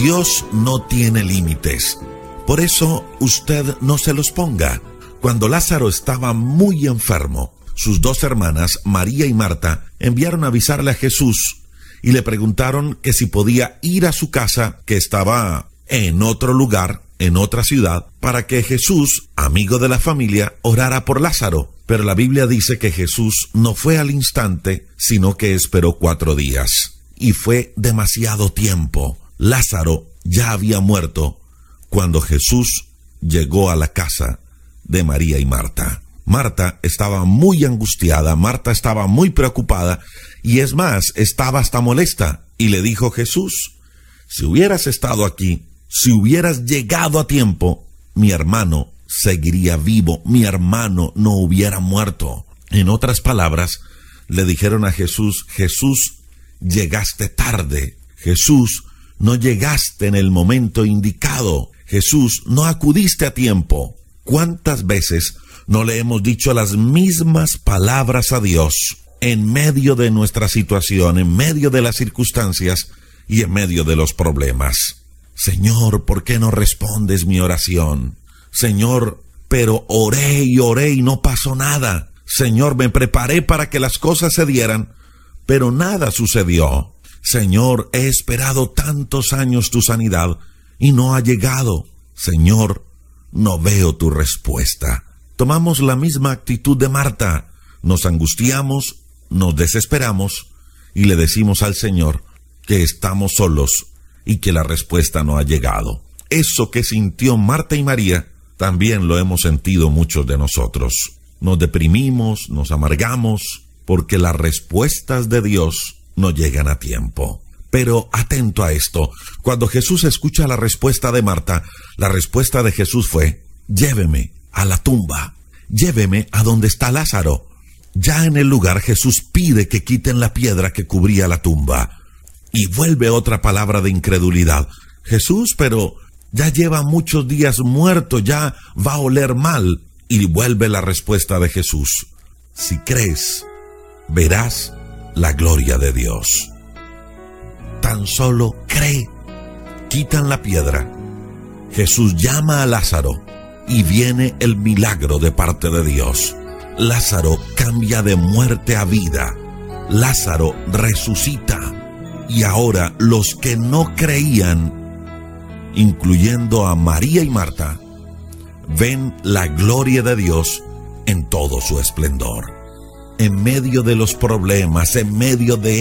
Dios no tiene límites. Por eso usted no se los ponga. Cuando Lázaro estaba muy enfermo, sus dos hermanas, María y Marta, enviaron a avisarle a Jesús y le preguntaron que si podía ir a su casa, que estaba en otro lugar, en otra ciudad, para que Jesús, amigo de la familia, orara por Lázaro. Pero la Biblia dice que Jesús no fue al instante, sino que esperó 4 días. Y fue demasiado tiempo. Lázaro ya había muerto cuando Jesús llegó a la casa de María y Marta. Marta estaba muy angustiada, Marta estaba muy preocupada, y es más, estaba hasta molesta. Y le dijo Jesús: si hubieras estado aquí, si hubieras llegado a tiempo, mi hermano seguiría vivo, mi hermano no hubiera muerto. En otras palabras, le dijeron a Jesús: Jesús, llegaste tarde. Jesús, no llegaste en el momento indicado. Jesús, no acudiste a tiempo. ¿Cuántas veces no le hemos dicho las mismas palabras a Dios en medio de nuestra situación, en medio de las circunstancias y en medio de los problemas? Señor, ¿por qué no respondes mi oración? Señor, pero oré y no pasó nada. Señor, me preparé para que las cosas se dieran, pero nada sucedió. Señor, he esperado tantos años tu sanidad y no ha llegado. Señor, no veo tu respuesta. Tomamos la misma actitud de Marta. Nos angustiamos, nos desesperamos y le decimos al Señor que estamos solos y que la respuesta no ha llegado. Eso que sintió Marta y María, también lo hemos sentido muchos de nosotros. Nos deprimimos, nos amargamos, porque las respuestas de Dios no llegan a tiempo. Pero atento a esto, cuando Jesús escucha la respuesta de Marta, la respuesta de Jesús fue: lléveme a la tumba, lléveme a donde está Lázaro. Ya en el lugar, Jesús pide que quiten la piedra que cubría la tumba. Y vuelve otra palabra de incredulidad: Jesús, pero ya lleva muchos días muerto, ya va a oler mal. Y vuelve la respuesta de Jesús: si crees, verás la gloria de Dios. Tan solo cree. Quitan la piedra. Jesús llama a Lázaro y viene el milagro de parte de Dios. Lázaro cambia de muerte a vida. Lázaro resucita. Y ahora los que no creían, incluyendo a María y Marta, ven la gloria de Dios en todo su esplendor. En medio de los problemas, en medio de